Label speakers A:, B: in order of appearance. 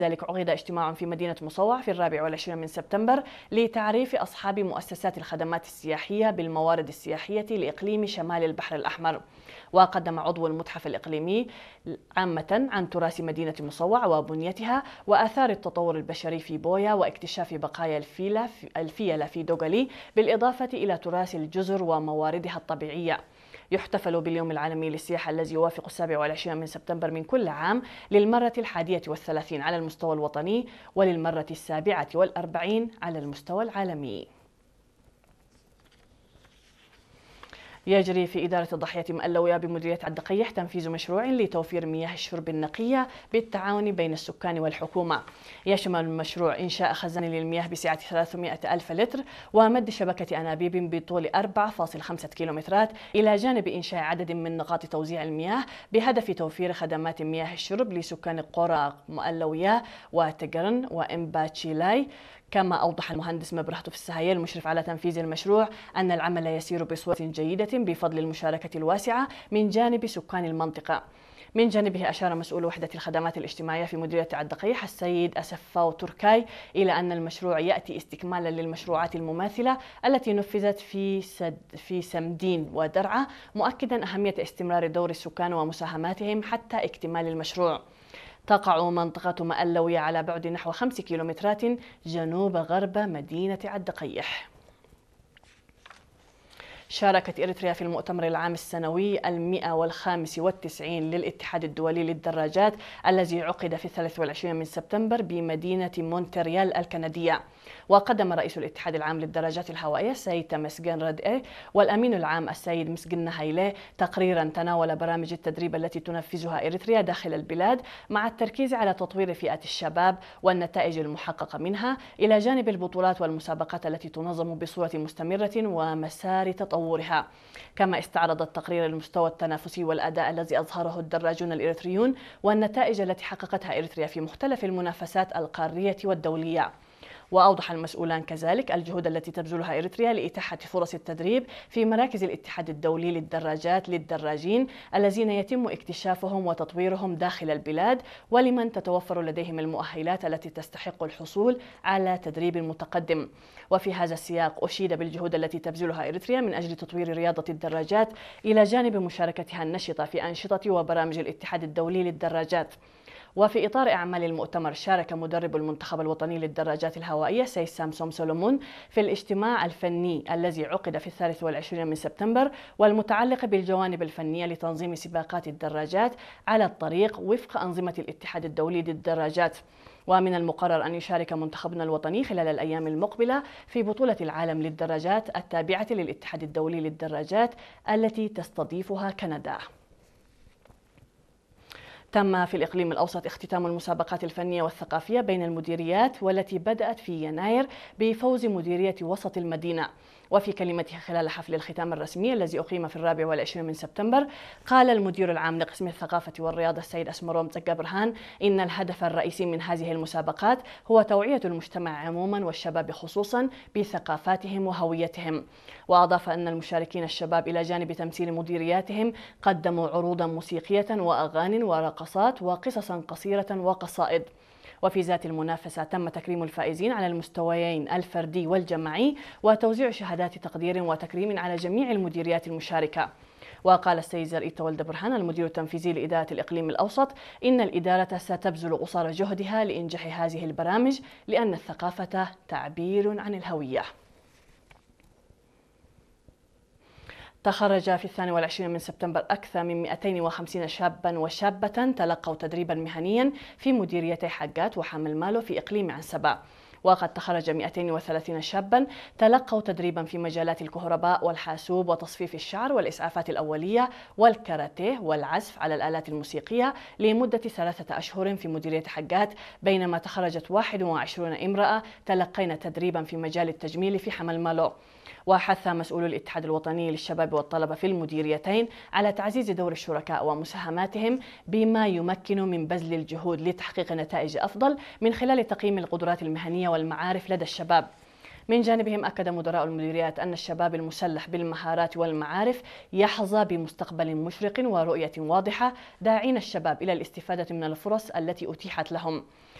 A: ذلك عقد اجتماع في مدينة مصوع في 24 من سبتمبر لتعريف أصحاب مؤسسات الخدمات السياحية بالموارد السياحية لإقليم شمال البحر الأحمر. وقدم عضو المتحف الإقليمي عامة عن تراث مدينة مصوع وبنيتها وآثار التطور البشري في بويا واكتشاف بقايا الفيلة في دوغالي، بالإضافة إلى تراث الجزر ومواردها الطبيعية. يحتفل باليوم العالمي للسياحة الذي يوافق 27 من سبتمبر من كل عام للمرة 31 على المستوى الوطني وللمرة 47 على المستوى العالمي. يجري في إدارة الضاحية مألوية بمديرية الدقيح تنفيذ مشروع لتوفير مياه الشرب النقية بالتعاون بين السكان والحكومة. يشمل المشروع إنشاء خزان للمياه بسعة 300 ألف لتر ومد شبكة أنابيب بطول 4.5 كيلومترات، إلى جانب إنشاء عدد من نقاط توزيع المياه بهدف توفير خدمات مياه الشرب لسكان قرى مألوية وتقرن وإمباتشيلاي. كما أوضح المهندس مبرهت في السهيل المشرف على تنفيذ المشروع أن العمل يسير بصورة جيدة بفضل المشاركة الواسعة من جانب سكان المنطقة. من جانبه أشار مسؤول وحدة الخدمات الاجتماعية في مديرية الدقيح السيد أسفاو تركاي إلى أن المشروع يأتي استكمالا للمشروعات المماثلة التي نفذت في سمدين ودرعا، مؤكدا أهمية استمرار دور السكان ومساهماتهم حتى اكتمال المشروع. تقع منطقة مألوية على بعد نحو 5 كيلومترات جنوب غرب مدينة الدقيح. شاركت إريتريا في المؤتمر العام السنوي 195 للاتحاد الدولي للدراجات الذي عقد في 23 من سبتمبر بمدينة مونتريال الكندية. وقدم رئيس الاتحاد العام للدراجات الهوائية السيد تمسجن رادئي والأمين العام السيد مسجن هايلي تقريرا تناول برامج التدريب التي تنفذها إريتريا داخل البلاد، مع التركيز على تطوير فئة الشباب والنتائج المحققة منها، إلى جانب البطولات والمسابقات التي تنظم بصورة مستمرة ومسار تطورها. كما استعرض التقرير المستوى التنافسي والأداء الذي أظهره الدراجون الإريتريون والنتائج التي حققتها إريتريا في مختلف المنافسات القارية والدولية. وأوضح المسؤولان كذلك الجهود التي تبذلها إريتريا لإتاحة فرص التدريب في مراكز الاتحاد الدولي للدراجات للدراجين الذين يتم اكتشافهم وتطويرهم داخل البلاد، ولمن تتوفر لديهم المؤهلات التي تستحق الحصول على تدريب متقدم. وفي هذا السياق أشيد بالجهود التي تبذلها إريتريا من أجل تطوير رياضة الدراجات، إلى جانب مشاركتها النشطة في أنشطة وبرامج الاتحاد الدولي للدراجات. وفي إطار أعمال المؤتمر شارك مدرب المنتخب الوطني للدراجات الهوائية سيد سامسون سولومون في الاجتماع الفني الذي عقد في 23 من سبتمبر والمتعلق بالجوانب الفنية لتنظيم سباقات الدراجات على الطريق وفق أنظمة الاتحاد الدولي للدراجات. ومن المقرر أن يشارك منتخبنا الوطني خلال الأيام المقبلة في بطولة العالم للدراجات التابعة للاتحاد الدولي للدراجات التي تستضيفها كندا. تم في الإقليم الأوسط اختتام المسابقات الفنية والثقافية بين المديريات، والتي بدأت في يناير بفوز مديرية وسط المدينة. وفي كلمته خلال حفل الختام الرسمي الذي أقيم في 24 من سبتمبر، قال المدير العام لقسم الثقافة والرياضة السيد أسمروم تقى برهان إن الهدف الرئيسي من هذه المسابقات هو توعية المجتمع عموما والشباب خصوصا بثقافاتهم وهويتهم. وأضاف أن المشاركين الشباب إلى جانب تمثيل مديرياتهم قدموا عروضا موسيقية وأغاني ورقصات وقصصا قصيرة وقصائد. وفي ذات المنافسة تم تكريم الفائزين على المستويين الفردي والجماعي وتوزيع شهادات تقدير وتكريم على جميع المديريات المشاركة. وقال السيد زرئيت ولد برهان المدير التنفيذي لإدارة الإقليم الأوسط إن الإدارة ستبذل قصارى جهدها لإنجاح هذه البرامج، لأن الثقافة تعبير عن الهوية. تخرج في 22 من سبتمبر أكثر من 250 شابا وشابة تلقوا تدريبا مهنيا في مديريتي حقات وحمل مالو في إقليم عنسبة. وقد تخرج 230 شابا تلقوا تدريبا في مجالات الكهرباء والحاسوب وتصفيف الشعر والإسعافات الأولية والكاراتيه والعزف على الآلات الموسيقية لمدة 3 أشهر في مديرية حقات، بينما تخرجت 21 امرأة تلقين تدريبا في مجال التجميل في حمل مالو. وحث مسؤول الاتحاد الوطني للشباب والطلبة في المديريتين على تعزيز دور الشركاء ومساهماتهم بما يمكن من بذل الجهود لتحقيق نتائج أفضل من خلال تقييم القدرات المهنية والمعارف لدى الشباب. من جانبهم أكد مدراء المديريات أن الشباب المسلح بالمهارات والمعارف يحظى بمستقبل مشرق ورؤية واضحة، داعين الشباب إلى الاستفادة من الفرص التي أتيحت لهم.